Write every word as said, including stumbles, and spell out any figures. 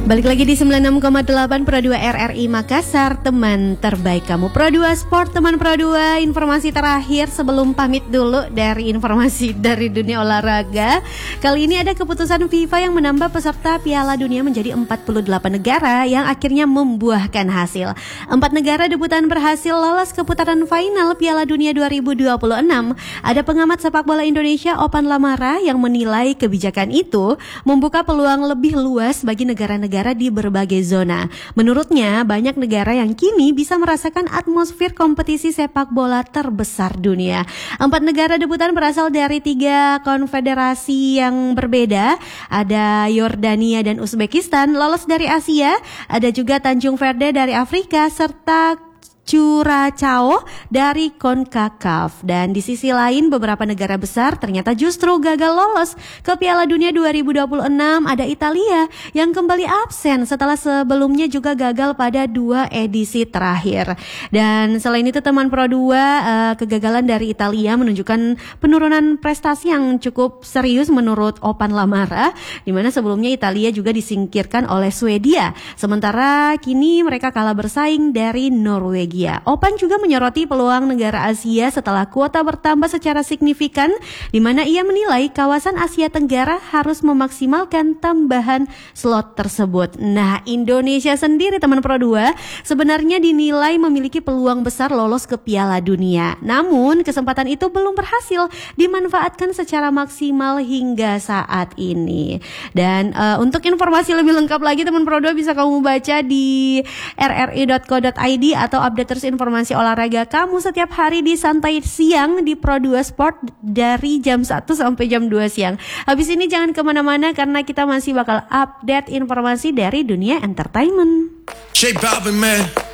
Balik lagi di sembilan puluh enam koma delapan Pro dua R R I Makassar, teman terbaik kamu. Pro dua Sport, teman Pro dua, informasi terakhir sebelum pamit dulu dari informasi dari dunia olahraga. Kali ini ada keputusan FIFA yang menambah peserta Piala Dunia menjadi empat puluh delapan negara yang akhirnya membuahkan hasil. Empat negara debutan berhasil lolos ke putaran final Piala Dunia dua ribu dua puluh enam. Ada pengamat sepak bola Indonesia Opan Lamara yang menilai kebijakan itu membuka peluang lebih luas bagi negara-negara di berbagai zona. Menurutnya, banyak negara yang kini bisa merasakan atmosfer kompetisi sepak bola terbesar dunia. Empat negara debutan berasal dari tiga konfederasi yang berbeda. Ada Yordania dan Uzbekistan. Lolos dari Asia, ada juga Tanjung Verde dari Afrika serta Curacao dari CONCACAF. Dan di sisi lain beberapa negara besar ternyata justru gagal lolos ke Piala Dunia dua ribu dua puluh enam. Ada Italia yang kembali absen setelah sebelumnya juga gagal pada dua edisi terakhir. Dan selain itu teman Pro dua, uh, kegagalan dari Italia menunjukkan penurunan prestasi yang cukup serius menurut Opan Lamara, di mana sebelumnya Italia juga disingkirkan oleh Swedia. Sementara kini mereka kalah bersaing dari Norwegia. Opan juga menyoroti peluang negara Asia setelah kuota bertambah secara signifikan, di mana ia menilai kawasan Asia Tenggara harus memaksimalkan tambahan slot tersebut. Nah, Indonesia sendiri teman Pro dua sebenarnya dinilai memiliki peluang besar lolos ke Piala Dunia. Namun, kesempatan itu belum berhasil dimanfaatkan secara maksimal hingga saat ini. Dan uh, untuk informasi lebih lengkap lagi teman Pro dua bisa kamu baca di r r i dot co dot i d atau update terus informasi olahraga kamu setiap hari di Santai Siang di Pro dua Sport dari jam satu sampai jam dua siang. Habis ini jangan kemana-mana karena kita masih bakal update informasi dari dunia entertainment.